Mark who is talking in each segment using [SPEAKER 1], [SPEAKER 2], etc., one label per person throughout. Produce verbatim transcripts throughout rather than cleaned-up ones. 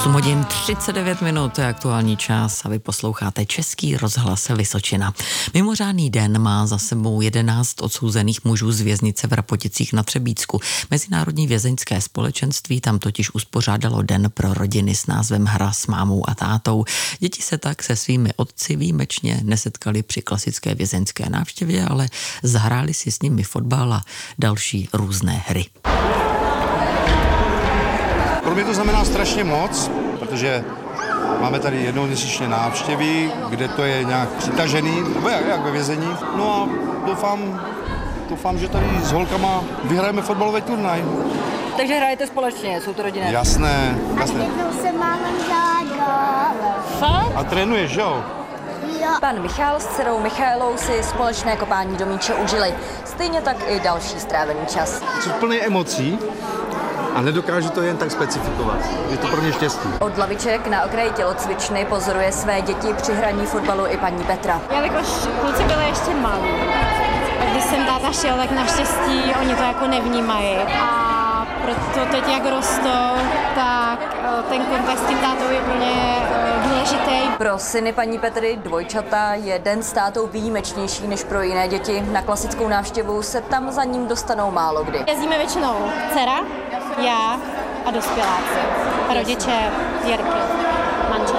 [SPEAKER 1] osm hodin třicet devět minut, to je aktuální čas a vy posloucháte Český rozhlas Vysočina. Mimořádný den má za sebou jedenáct odsouzených mužů z věznice v Rapoticích na Třebíčsku. Mezinárodní vězeňské společenství tam totiž uspořádalo den pro rodiny s názvem Hra s mámou a tátou. Děti se tak se svými otci výjimečně nesetkali při klasické vězeňské návštěvě, ale zahráli si s nimi fotbal a další různé hry.
[SPEAKER 2] Pro mě to znamená strašně moc, protože máme tady jednou měsíčně návštěvy, kde to je nějak přitažený, nebo jak, jak ve vězení. No a doufám, doufám, že tady s holkama vyhrajeme fotbalový turnaj.
[SPEAKER 3] Takže hrajete společně, jsou to rodinné?
[SPEAKER 2] Jasné, jasné.
[SPEAKER 4] Jednou se máma vzala.
[SPEAKER 3] Fakt?
[SPEAKER 2] A trénuješ, jo?
[SPEAKER 3] Pan Michal s dcerou Michailou si společné kopání do míče užili. Stejně tak i další strávený čas.
[SPEAKER 2] Jsem plný emocí a nedokážu to jen tak specifikovat. Je to pro mě štěstí.
[SPEAKER 3] Od laviček na okraji tělocvičny pozoruje své děti při hraní fotbalu i paní Petra.
[SPEAKER 5] Jelikož kluci byli ještě malí, a když jsem táta šel, tak naštěstí oni to jako nevnímají. A proto teď, jak rostou, tak ten kontakt s tím tátou je pro ně důležitý. Pro
[SPEAKER 3] syny paní Petry, dvojčata, je den s tátou výjimečnější než pro jiné děti. Na klasickou návštěvu se tam za ním dostanou málo kdy.
[SPEAKER 5] Jezdíme většinou dcera, já a dospěláci. Rodiče, Jirky, manžel.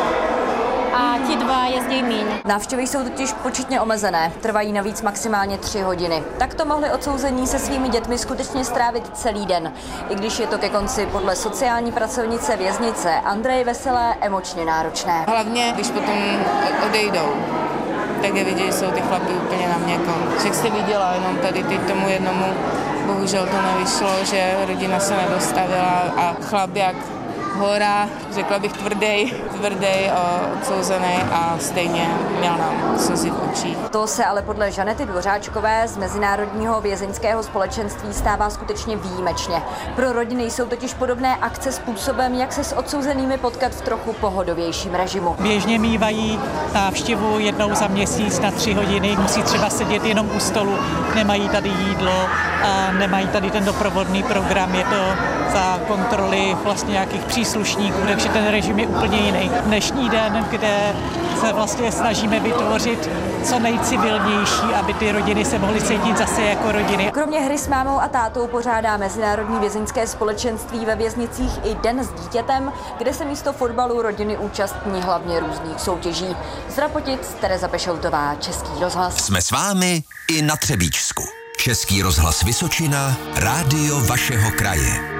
[SPEAKER 5] A ti dva jezdí míň.
[SPEAKER 3] Návštěvy jsou totiž početně omezené, trvají navíc maximálně tři hodiny. Tak to mohli odsouzení se svými dětmi skutečně strávit celý den. I když je to ke konci podle sociální pracovnice věznice Andreje Veselé emočně náročné.
[SPEAKER 6] Hlavně, když potom odejdou, tak je vidět, že jsou ty chlapy úplně na měkko. Jak jste viděla, jenom tady ty tomu jednomu, bohužel to nevyšlo, že rodina se nedostavila a chlap jak hora, řekla bych tvrdý, tvrdý, odsouzený a stejně měl nám slzy v očích.
[SPEAKER 3] To se ale podle Žanety Dvořáčkové z Mezinárodního vězeňského společenství stává skutečně výjimečně. Pro rodiny jsou totiž podobné akce způsobem, jak se s odsouzenými potkat v trochu pohodovějším režimu.
[SPEAKER 7] Běžně mívají návštěvu jednou za měsíc na tři hodiny, musí třeba sedět jenom u stolu, nemají tady jídlo a nemají tady ten doprovodný program, je to za kontroly vlastně nějakých příslušníků, takže ten režim je úplně jiný. Dnešní den, kde se vlastně snažíme vytvořit co nejcivilnější, aby ty rodiny se mohly cítit zase jako rodiny.
[SPEAKER 3] Kromě hry s mámou a tátou pořádá Mezinárodní vězeňské společenství ve věznicích i den s dítětem, kde se místo fotbalu rodiny účastní hlavně různých soutěží. Z Rapotic Tereza Pešoutová, Český rozhlas.
[SPEAKER 8] Jsme s vámi i na Třebíčsku. Český rozhlas Vysočina, rádio vašeho kraje.